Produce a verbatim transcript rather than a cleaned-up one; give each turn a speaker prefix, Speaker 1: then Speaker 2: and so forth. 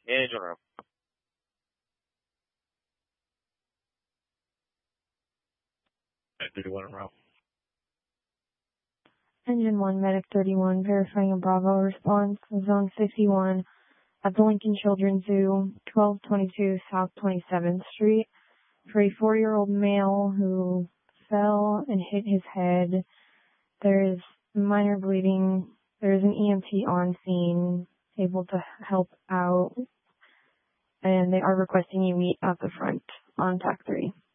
Speaker 1: Engine room. thirty-one in row.
Speaker 2: Engine one, Medic thirty-one, verifying a Bravo response, Zone fifty-one, at the Lincoln Children's Zoo, twelve twenty-two South twenty-seventh Street, for a four-year-old male who fell and hit his head. There is minor bleeding. There is an E M T on scene, able to help out, and they are requesting you meet at the front on T A C three.